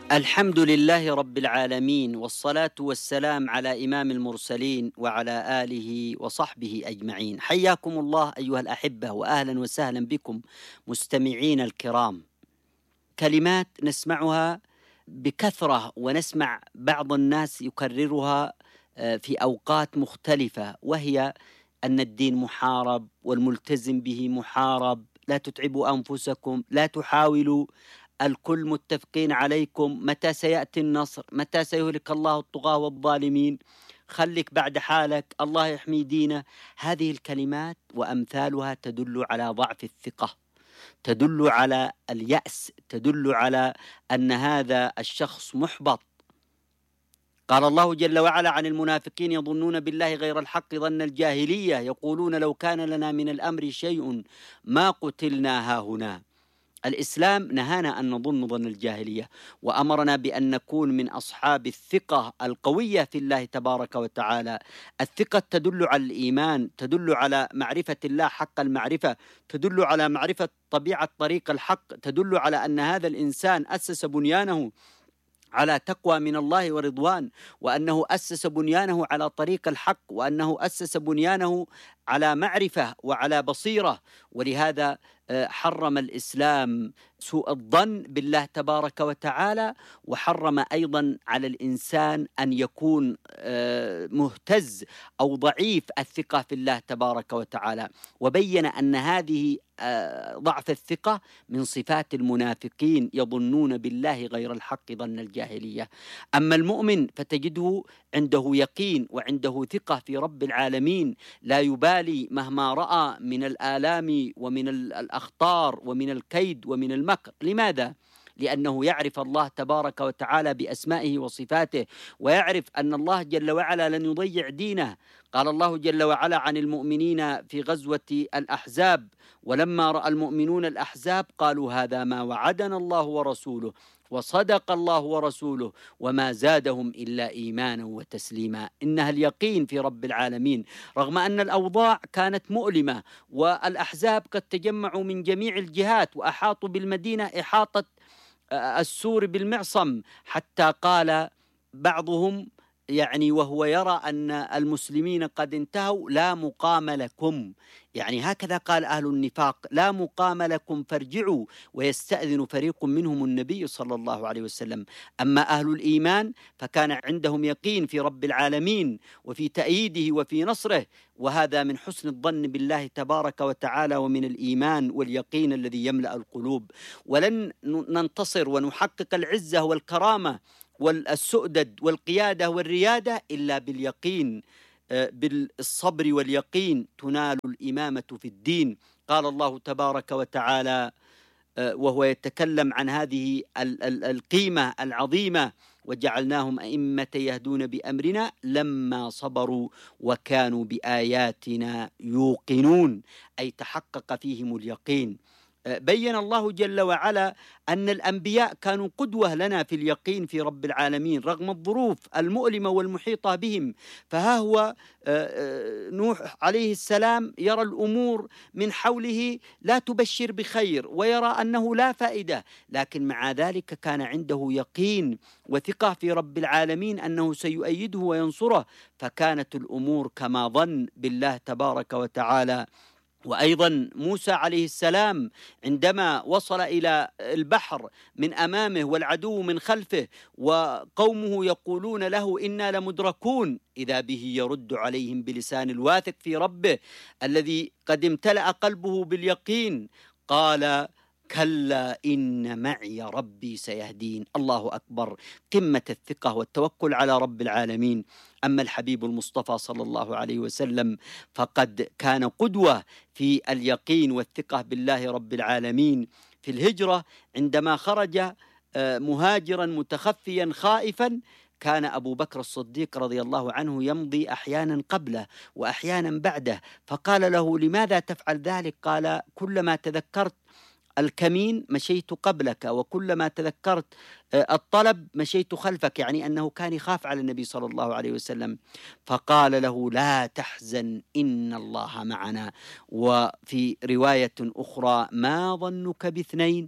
الحمد لله رب العالمين، والصلاة والسلام على إمام المرسلين وعلى آله وصحبه أجمعين. حياكم الله أيها الأحبة، وأهلا وسهلا بكم مستمعين الكرام. كلمات نسمعها بكثرة، ونسمع بعض الناس يكررها في أوقات مختلفة، وهي أن الدين محارب والملتزم به محارب، لا تتعبوا أنفسكم، لا تحاولوا، الكل متفقين عليكم، متى سيأتي النصر، متى سيهلك الله الطغاة والظالمين، خليك بعد حالك، الله يحمي دينه. هذه الكلمات وأمثالها تدل على ضعف الثقة، تدل على اليأس، تدل على أن هذا الشخص محبط. قال الله جل وعلا عن المنافقين: يظنون بالله غير الحق ظن الجاهلية، يقولون لو كان لنا من الأمر شيء ما قتلنا هاهنا. الإسلام نهانا أن نظن ظن الجاهلية، وأمرنا بأن نكون من أصحاب الثقة القوية في الله تبارك وتعالى. الثقة تدل على الإيمان، تدل على معرفة الله حق المعرفة، تدل على معرفة طبيعة طريق الحق، تدل على أن هذا الإنسان أسس بنيانه على تقوى من الله ورضوان، وأنه أسس بنيانه على طريق الحق، وأنه أسس بنيانه على معرفة وعلى بصيرة. ولهذا حرم الإسلام سوء الظن بالله تبارك وتعالى، وحرم أيضا على الإنسان أن يكون مهتز أو ضعيف الثقة في الله تبارك وتعالى، وبين أن هذه ضعف الثقة من صفات المنافقين، يظنون بالله غير الحق ظن الجاهلية. أما المؤمن فتجده عنده يقين وعنده ثقة في رب العالمين، لا يبالي مهما رأى من الآلام ومن الأخطار ومن الكيد ومن المكر. لماذا؟ لأنه يعرف الله تبارك وتعالى بأسمائه وصفاته، ويعرف أن الله جل وعلا لن يضيع دينه. قال الله جل وعلا عن المؤمنين في غزوة الأحزاب: ولما رأى المؤمنون الأحزاب قالوا هذا ما وعدنا الله ورسوله وصدق الله ورسوله وما زادهم إلا إيمانا وتسليما. إنها اليقين في رب العالمين، رغم أن الأوضاع كانت مؤلمة، والأحزاب قد تجمعوا من جميع الجهات وأحاطوا بالمدينة إحاطة السور بالمعصم، حتى قال بعضهم وهو يرى أن المسلمين قد انتهوا: لا مقام لكم. هكذا قال أهل النفاق: لا مقام لكم فارجعوا. ويستأذن فريق منهم النبي صلى الله عليه وسلم. أما أهل الإيمان فكان عندهم يقين في رب العالمين وفي تأييده وفي نصره، وهذا من حسن الظن بالله تبارك وتعالى ومن الإيمان واليقين الذي يملأ القلوب. ولن ننتصر ونحقق العزة والكرامة والسؤدد والقيادة والريادة إلا باليقين. بالصبر واليقين تنال الإمامة في الدين. قال الله تبارك وتعالى وهو يتكلم عن هذه القيمة العظيمة: وجعلناهم أئمة يهدون بأمرنا لما صبروا وكانوا بآياتنا يوقنون، أي تحقق فيهم اليقين. بين الله جل وعلا أن الأنبياء كانوا قدوة لنا في اليقين في رب العالمين رغم الظروف المؤلمة والمحيطة بهم. فها هو نوح عليه السلام يرى الأمور من حوله لا تبشر بخير، ويرى أنه لا فائدة، لكن مع ذلك كان عنده يقين وثقة في رب العالمين أنه سيؤيده وينصره، فكانت الأمور كما ظن بالله تبارك وتعالى. وأيضا موسى عليه السلام عندما وصل إلى البحر من أمامه والعدو من خلفه، وقومه يقولون له إنا لمدركون، إذا به يرد عليهم بلسان الواثق في ربه الذي قد امتلأ قلبه باليقين، قال: كلا إن معي ربي سيهدين. الله أكبر، قمة الثقة والتوكل على رب العالمين. أما الحبيب المصطفى صلى الله عليه وسلم فقد كان قدوة في اليقين والثقة بالله رب العالمين. في الهجرة عندما خرج مهاجرا متخفيا خائفا، كان أبو بكر الصديق رضي الله عنه يمضي أحيانا قبله وأحيانا بعده، فقال له: لماذا تفعل ذلك؟ قال: كلما تذكرت الكمين مشيت قبلك، وكلما تذكرت الطلب مشيت خلفك، أنه كان يخاف على النبي صلى الله عليه وسلم. فقال له: لا تحزن إن الله معنا. وفي رواية أخرى: ما ظنك باثنين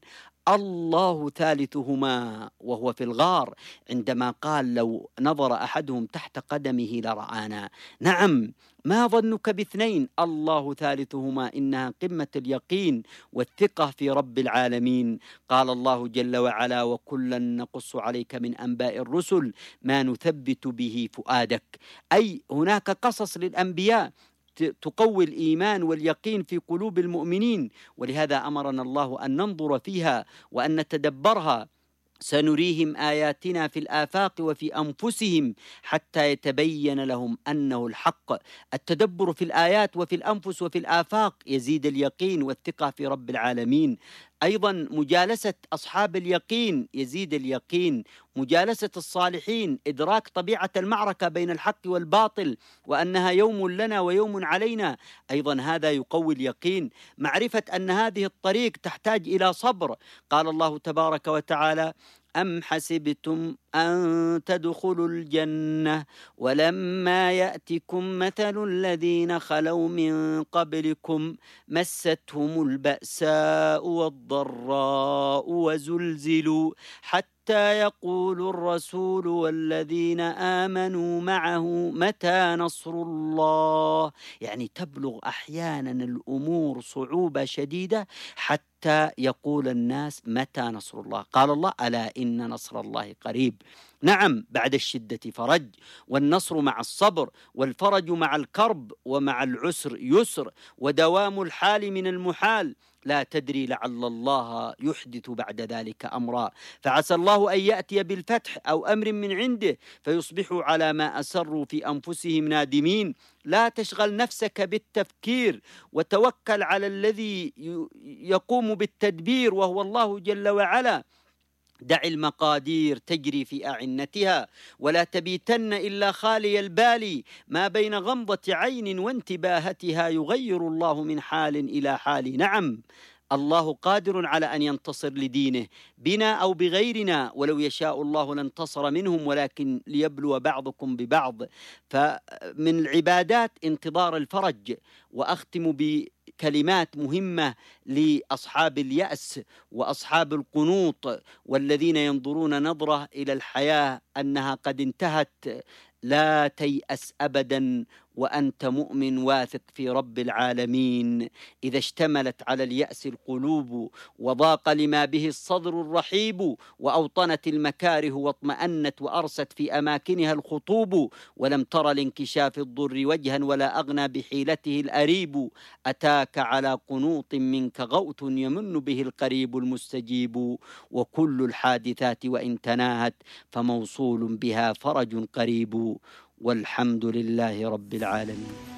الله ثالثهما وهو في الغار، عندما قال لو نظر أحدهم تحت قدمه لرآنا. نعم، ما ظنك باثنين؟ الله ثالثهما، إنها قمة اليقين والثقة في رب العالمين. قال الله جل وعلا: وكلا نقص عليك من أنباء الرسل ما نثبت به فؤادك. أي هناك قصص للأنبياء تقوي الإيمان واليقين في قلوب المؤمنين، ولهذا أمرنا الله أن ننظر فيها وأن نتدبرها. سنريهم آياتنا في الآفاق وفي أنفسهم حتى يتبين لهم أنه الحق. التدبر في الآيات وفي الأنفس وفي الآفاق يزيد اليقين والثقة في رب العالمين. أيضا مجالسة أصحاب اليقين يزيد اليقين، مجالسة الصالحين، إدراك طبيعة المعركة بين الحق والباطل وأنها يوم لنا ويوم علينا، أيضا هذا يقوي اليقين. معرفة أن هذه الطريق تحتاج إلى صبر. قال الله تبارك وتعالى: أم حسبتم أن تدخلوا الجنة ولما يأتكم مثل الذين خلوا من قبلكم مستهم البأساء والضراء وزلزلوا حتى يقول الرسول والذين آمنوا معه متى نصر الله. يعني تبلغ أحيانا الأمور صعوبة شديدة حتى يقول الناس متى نصر الله. قال الله: ألا إن نصر الله قريب. نعم، بعد الشدة فرج، والنصر مع الصبر، والفرج مع الكرب، ومع العسر يسر، ودوام الحال من المحال. لا تدري لعل الله يحدث بعد ذلك أمرا، فعسى الله أن يأتي بالفتح أو أمر من عنده فيصبحوا على ما أسروا في أنفسهم نادمين. لا تشغل نفسك بالتفكير، وتوكل على الذي يقوم بالتدبير وهو الله جل وعلا. دع المقادير تجري في أعنتها، ولا تبيتن إلا خالي البال. ما بين غمضة عين وانتباهتها يغير الله من حال إلى حال. نعم، الله قادر على أن ينتصر لدينه بنا أو بغيرنا، ولو يشاء الله لانتصر منهم، ولكن ليبلو بعضكم ببعض. فمن العبادات انتظار الفرج. وأختم بكلمات مهمة لأصحاب اليأس وأصحاب القنوط والذين ينظرون نظرة إلى الحياة أنها قد انتهت: لا تيأس أبدا وأنت مؤمن واثق في رب العالمين. إذا اشتملت على اليأس القلوب وضاق لما به الصدر الرحيب، وأوطنت المكاره واطمأنت وأرست في أماكنها الخطوب، ولم تر لانكشاف الضر وجها ولا أغنى بحيلته الأريب، أتاك على قنوط منك غوث يمن به القريب المستجيب، وكل الحادثات وإن تناهت فموصول بها فرج قريب، والحمد لله رب العالمين.